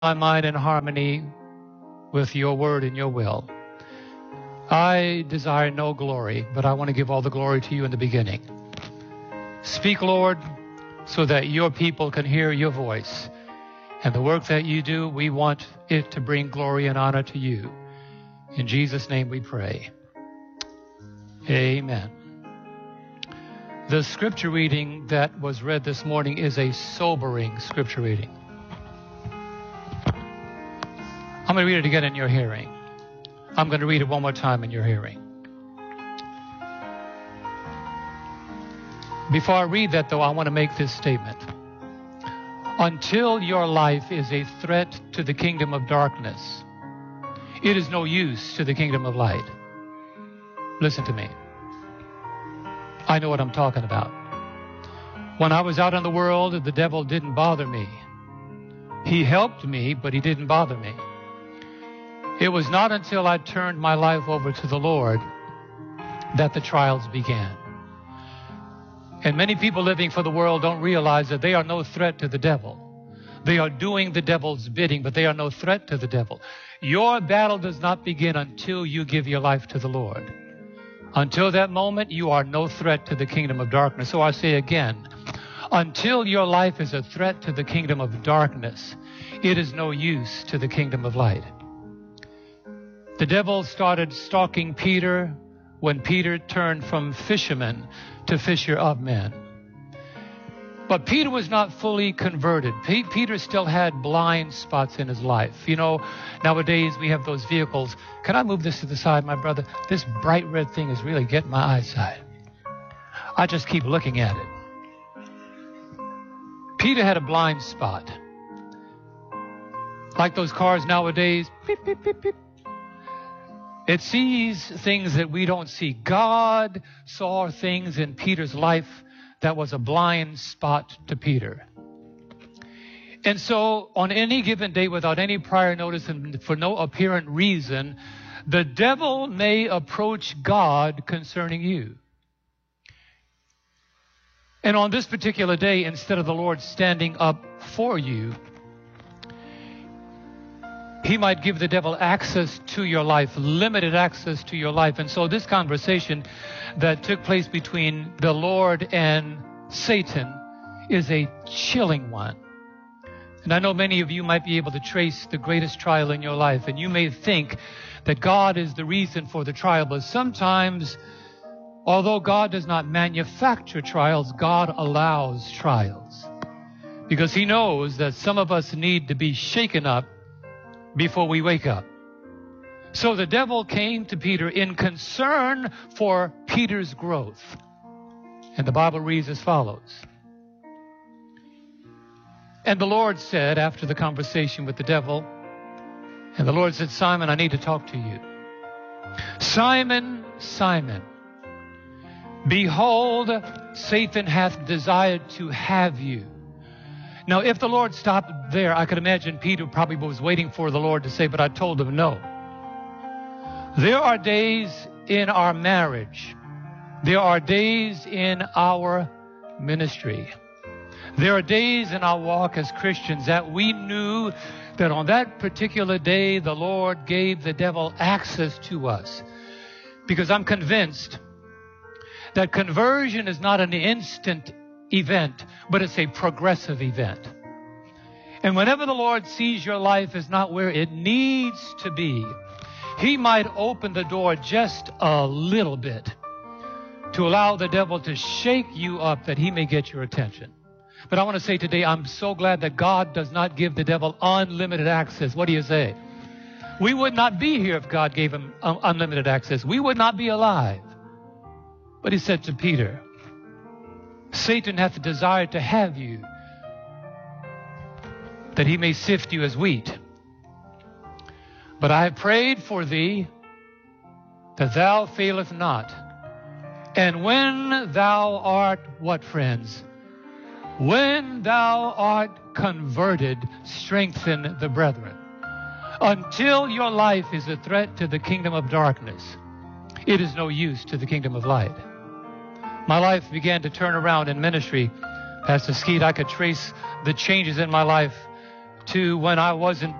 my mind in harmony with your word and your will. I desire no glory, but I want to give all the glory to you in the beginning. Speak, Lord, so that your people can hear your voice. And the work that you do, we want it to bring glory and honor to you. In Jesus' name we pray. Amen. The scripture reading that was read this morning is a sobering scripture reading. I'm going to read it again in your hearing. I'm going to read it one more time in your hearing. Before I read that, though, I want to make this statement. Until your life is a threat to the kingdom of darkness, it is no use to the kingdom of light. Listen to me. I know what I'm talking about. When I was out in the world, the devil didn't bother me. He helped me, but he didn't bother me. It was not until I turned my life over to the Lord that the trials began. And many people living for the world don't realize that they are no threat to the devil. They are doing the devil's bidding, but they are no threat to the devil. Your battle does not begin until you give your life to the Lord. Until that moment, you are no threat to the kingdom of darkness. So I say again, until your life is a threat to the kingdom of darkness, it is no use to the kingdom of light. The devil started stalking Peter when Peter turned from fisherman to fisher of men. But Peter was not fully converted. Peter still had blind spots in his life. You know, nowadays we have those vehicles. Can I move this to the side, my brother? This bright red thing is really getting my eyesight. I just keep looking at it. Peter had a blind spot. Like those cars nowadays, beep, beep, beep, beep. It sees things that we don't see. God saw things in Peter's life that was a blind spot to Peter. And so on any given day, without any prior notice and for no apparent reason, the devil may approach God concerning you. And on this particular day, instead of the Lord standing up for you, he might give the devil access to your life, limited access to your life. And so this conversation that took place between the Lord and Satan is a chilling one. And I know many of you might be able to trace the greatest trial in your life, and you may think that God is the reason for the trial. But sometimes, although God does not manufacture trials, God allows trials. Because he knows that some of us need to be shaken up before we wake up. So the devil came to Peter in concern for Peter's growth. And the Bible reads as follows. And the Lord said, after the conversation with the devil, and the Lord said, Simon, I need to talk to you. Simon, Simon, behold, Satan hath desired to have you. Now, if the Lord stopped there, I could imagine Peter probably was waiting for the Lord to say, but I told him no. There are days in our marriage. There are days in our ministry. There are days in our walk as Christians that we knew that on that particular day, the Lord gave the devil access to us. Because I'm convinced that conversion is not an instant event, but it's a progressive event. And whenever the Lord sees your life is not where it needs to be, he might open the door just a little bit to allow the devil to shake you up that he may get your attention. But I want to say today, I'm so glad that God does not give the devil unlimited access. What do you say? We would not be here if God gave him unlimited access. We would not be alive. But he said to Peter, Satan hath desired to have you, that he may sift you as wheat. But I have prayed for thee, that thou faileth not. And when thou art, what, friends? When thou art converted, strengthen the brethren. Until your life is a threat to the kingdom of darkness, it is no use to the kingdom of light. My life began to turn around in ministry. Pastor Skeet, I could trace the changes in my life to when I wasn't